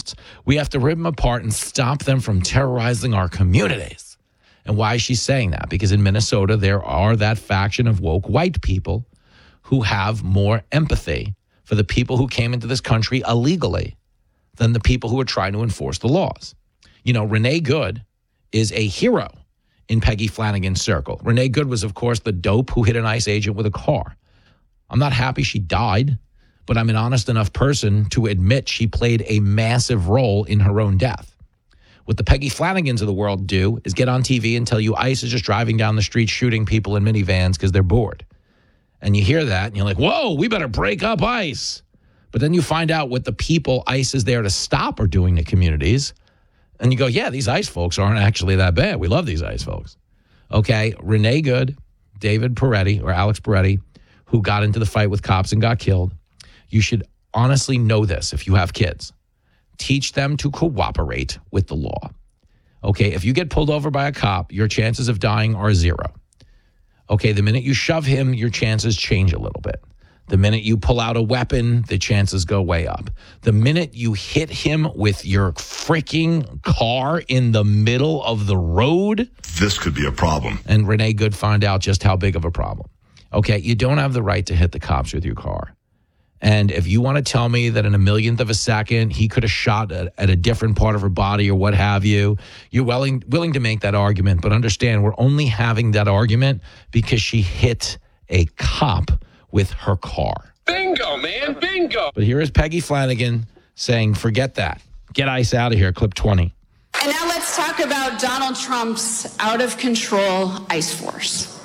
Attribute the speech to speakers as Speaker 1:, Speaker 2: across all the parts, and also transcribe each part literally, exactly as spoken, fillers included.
Speaker 1: terrorists. We have to rip them apart and stop them from terrorizing our communities. And why is she saying that? Because in Minnesota, there are that faction of woke white people who have more empathy for the people who came into this country illegally than the people who are trying to enforce the laws. You know, Renee Good is a hero in Peggy Flanagan's circle. Renee Good was, of course, the dope who hit an ICE agent with a car. I'm not happy she died, but I'm an honest enough person to admit she played a massive role in her own death. What the Peggy Flanagans of the world do is get on T V and tell you ICE is just driving down the street shooting people in minivans because they're bored. And you hear that and you're like, whoa, we better break up ICE. But then you find out what the people ICE is there to stop are doing to communities. And you go, yeah, these ICE folks aren't actually that bad. We love these ICE folks. Okay, Renee Good, David Peretti, or Alex Peretti, who got into the fight with cops and got killed. You should honestly know this if you have kids. Teach them to cooperate with the law. Okay, if you get pulled over by a cop, your chances of dying are zero. Okay, the minute you shove him, your chances change a little bit. The minute you pull out a weapon, the chances go way up. The minute you hit him with your freaking car in the middle of the road.
Speaker 2: This could be a problem.
Speaker 1: And Renee Good found out just how big of a problem. Okay, you don't have the right to hit the cops with your car. And if you want to tell me that in a millionth of a second, he could have shot at, at a different part of her body or what have you, you're willing, willing to make that argument. But understand, we're only having that argument because she hit a cop with her car.
Speaker 3: Bingo, man, bingo.
Speaker 1: But here is Peggy Flanagan saying, forget that. Get ICE out of here, clip twenty.
Speaker 4: And now let's talk about Donald Trump's out-of-control ICE force.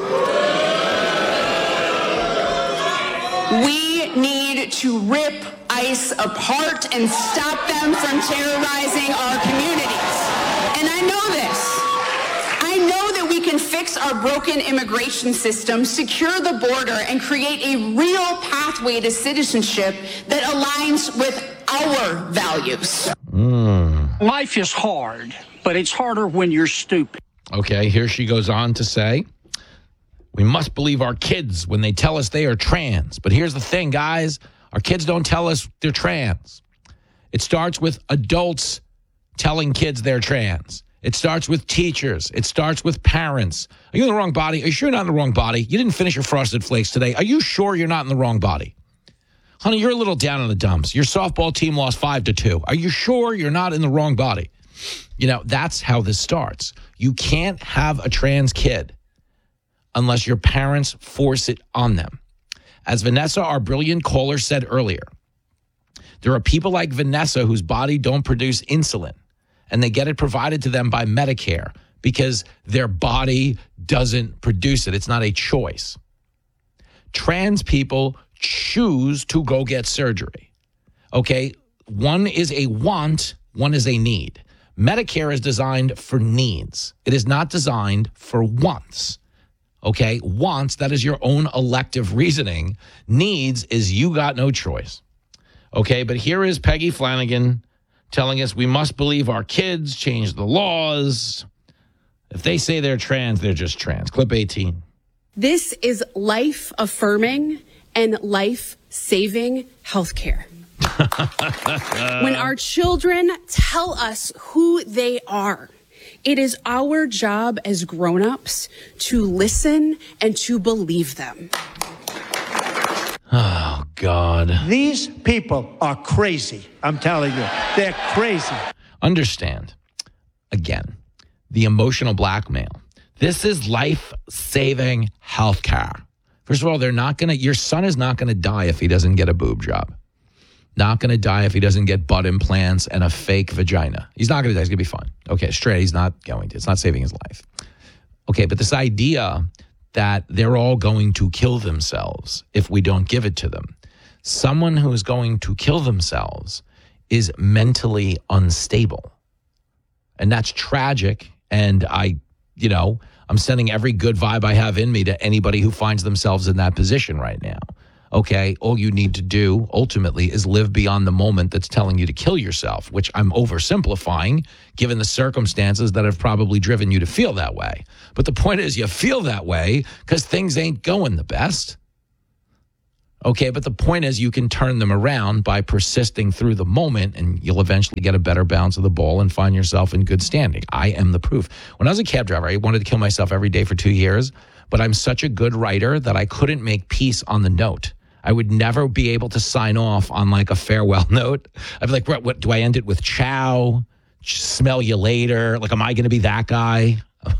Speaker 4: We need to rip ICE apart and stop them from terrorizing our communities. And I know this. I know that we can fix our broken immigration system, secure the border, and create a real pathway to citizenship that aligns with our values.
Speaker 1: Mm.
Speaker 5: Life is hard, but it's harder when you're stupid.
Speaker 1: Okay, here she goes on to say, we must believe our kids when they tell us they are trans. But here's the thing, guys. Our kids don't tell us they're trans. It starts with adults telling kids they're trans. It starts with teachers. It starts with parents. Are you in the wrong body? Are you sure you're not in the wrong body? You didn't finish your Frosted Flakes today. Are you sure you're not in the wrong body? Honey, you're a little down in the dumps. Your softball team lost five to two. Are you sure you're not in the wrong body? You know, that's how this starts. You can't have a trans kid unless your parents force it on them. As Vanessa, our brilliant caller, said earlier, there are people like Vanessa whose body don't produce insulin, and they get it provided to them by Medicare because their body doesn't produce it. It's not a choice. Trans people choose to go get surgery. Okay, one is a want, one is a need. Medicare is designed for needs. It is not designed for wants. Okay, wants, that is your own elective reasoning. Needs is you got no choice. Okay, but here is Peggy Flanagan telling us we must believe our kids, change the laws. If they say they're trans, they're just trans. Clip eighteen.
Speaker 6: This is life-affirming and life-saving healthcare. When our children tell us who they are, it is our job as grown-ups to listen and to believe them.
Speaker 1: Oh, God.
Speaker 7: These people are crazy. I'm telling you, they're crazy.
Speaker 1: Understand, again, the emotional blackmail. This is life-saving health care. First of all, they're not going to, your son is not going to die if he doesn't get a boob job. Not going to die if he doesn't get butt implants and a fake vagina. He's not going to die. He's going to be fine. Okay, straight. He's not going to. It's not saving his life. Okay, but this idea that they're all going to kill themselves if we don't give it to them. Someone who is going to kill themselves is mentally unstable. And that's tragic. And I, you know, I'm sending every good vibe I have in me to anybody who finds themselves in that position right now. Okay, all you need to do ultimately is live beyond the moment that's telling you to kill yourself, which I'm oversimplifying given the circumstances that have probably driven you to feel that way. But the point is you feel that way because things ain't going the best. Okay, but the point is you can turn them around by persisting through the moment, and you'll eventually get a better bounce of the ball and find yourself in good standing. I am the proof. When I was a cab driver, I wanted to kill myself every day for two years, but I'm such a good writer that I couldn't make peace on the note. I would never be able to sign off on like a farewell note. I'd be like, what, what do I end it with? Ciao, smell you later. Like, am I going to be that guy?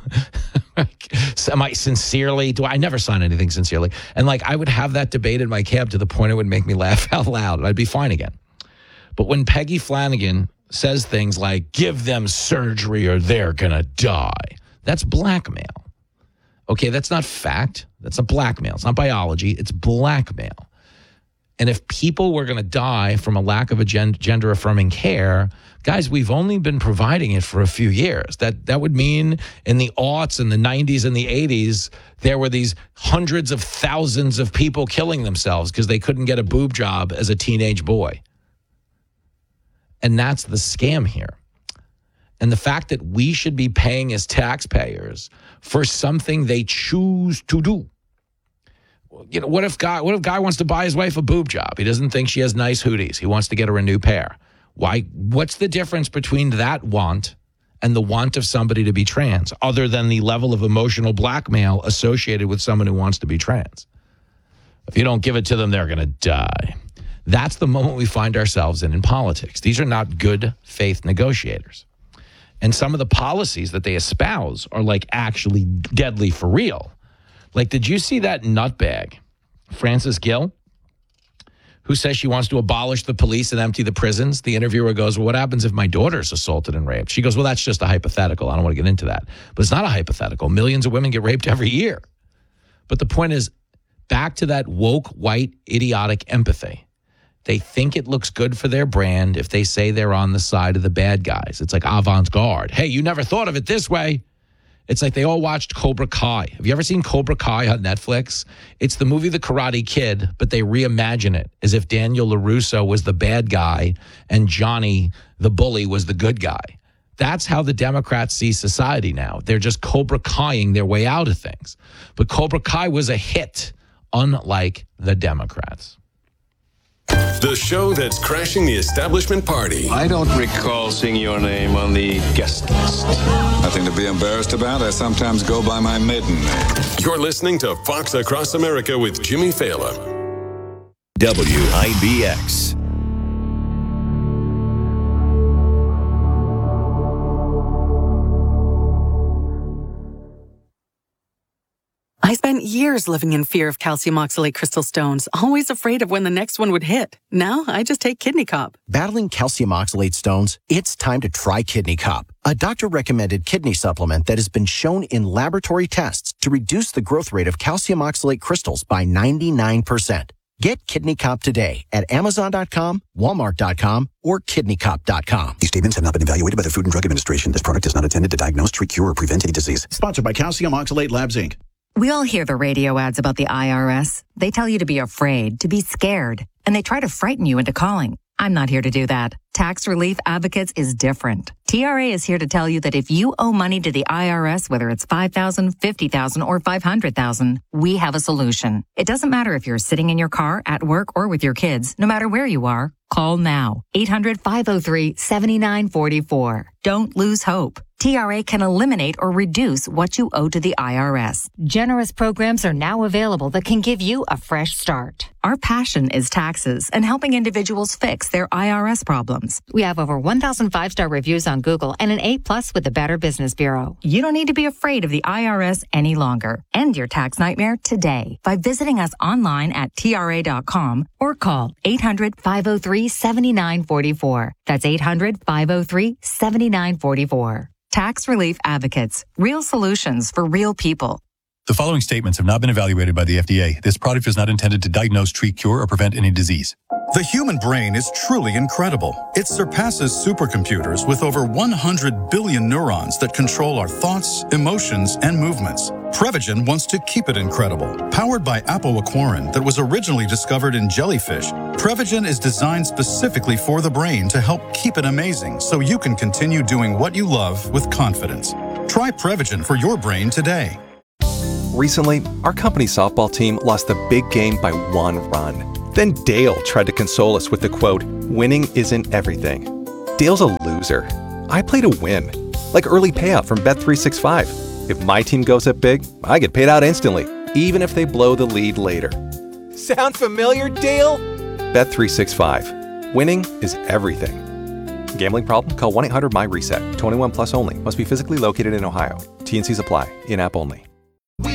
Speaker 1: Am I sincerely? Do I, I never sign anything sincerely? And like, I would have that debate in my cab to the point it would make me laugh out loud, and I'd be fine again. But when Peggy Flanagan says things like, give them surgery or they're going to die, that's blackmail. Okay, that's not fact. That's a blackmail. It's not biology. It's blackmail. And if people were going to die from a lack of a gen- gender-affirming care, guys, we've only been providing it for a few years. That that would mean in the aughts and the nineties and the eighties, there were these hundreds of thousands of people killing themselves because they couldn't get a boob job as a teenage boy. And that's the scam here. And the fact that we should be paying as taxpayers for something they choose to do. You know, what if guy what if guy wants to buy his wife a boob job? He doesn't think she has nice hooties. He wants to get her a new pair. Why? What's the difference between that want and the want of somebody to be trans, other than the level of emotional blackmail associated with someone who wants to be trans? If you don't give it to them, they're going to die. That's the moment we find ourselves in in politics. These are not good faith negotiators. And some of the policies that they espouse are like actually deadly for real. Like, did you see that nutbag, Frances Gill, who says she wants to abolish the police and empty the prisons? The interviewer goes, well, what happens if my daughter's assaulted and raped? She goes, well, that's just a hypothetical. I don't want to get into that. But it's not a hypothetical. Millions of women get raped every year. But the point is, back to that woke, white, idiotic empathy. They think it looks good for their brand if they say they're on the side of the bad guys. It's like avant-garde. Hey, you never thought of it this way. It's like they all watched Cobra Kai. Have you ever seen Cobra Kai on Netflix? It's the movie The Karate Kid, but they reimagine it as if Daniel LaRusso was the bad guy and Johnny, the bully, was the good guy. That's how the Democrats see society now. They're just Cobra Kai-ing their way out of things. But Cobra Kai was a hit, unlike the Democrats.
Speaker 2: The show that's crashing the establishment party.
Speaker 3: I don't recall seeing your name on the guest list.
Speaker 8: Nothing to be embarrassed about. I sometimes go by my maiden name.
Speaker 2: You're listening to Fox Across America with Jimmy Fallon.
Speaker 9: W I B X.
Speaker 10: I spent years living in fear of calcium oxalate crystal stones, always afraid of when the next one would hit. Now I just take Kidney Cop.
Speaker 11: Battling calcium oxalate stones? It's time to try Kidney Cop, a doctor-recommended kidney supplement that has been shown in laboratory tests to reduce the growth rate of calcium oxalate crystals by ninety-nine percent. Get Kidney Cop today at Amazon dot com, Walmart dot com, or Kidney Cop dot com.
Speaker 12: These statements have not been evaluated by the Food and Drug Administration. This product is not intended to diagnose, treat, cure, or prevent any disease.
Speaker 13: Sponsored by Calcium Oxalate Labs, Incorporated.
Speaker 14: We all hear the radio ads about the I R S. They tell you to be afraid, to be scared, and they try to frighten you into calling. I'm not here to do that. Tax Relief Advocates is different. T R A is here to tell you that if you owe money to the I R S, whether it's five thousand dollars, fifty thousand dollars, or five hundred thousand dollars, we have a solution. It doesn't matter if you're sitting in your car, at work, or with your kids. No matter where you are, call now. eight hundred, five oh three, seven nine four four. Don't lose hope. T R A can eliminate or reduce what you owe to the I R S. Generous programs are now available that can give you a fresh start. Our passion is taxes and helping individuals fix their I R S problems. We have over one thousand five-star reviews on Google and an A plus with the Better Business Bureau. You don't need to be afraid of the I R S any longer. End your tax nightmare today by visiting us online at T R A dot com or call eight hundred, five oh three, seven nine four four. That's eight hundred, five oh three, seven nine four four. Tax Relief Advocates. Real solutions for real people.
Speaker 15: The following statements have not been evaluated by the F D A. This product is not intended to diagnose, treat, cure, or prevent any disease.
Speaker 16: The human brain is truly incredible. It surpasses supercomputers with over one hundred billion neurons that control our thoughts, emotions, and movements. Prevagen wants to keep it incredible. Powered by apoaquarin that was originally discovered in jellyfish, Prevagen is designed specifically for the brain to help keep it amazing so you can continue doing what you love with confidence. Try Prevagen for your brain today.
Speaker 17: Recently, our company softball team lost the big game by one run. Then Dale tried to console us with the quote, "Winning isn't everything." Dale's a loser. I play to win. Like early payout from Bet three sixty-five. If my team goes up big, I get paid out instantly, even if they blow the lead later. Sound familiar, Dale? Bet three sixty-five. Winning is everything. Gambling problem? Call one eight hundred M Y RESET. twenty-one plus only. Must be physically located in Ohio. T N Cs apply. In-app only.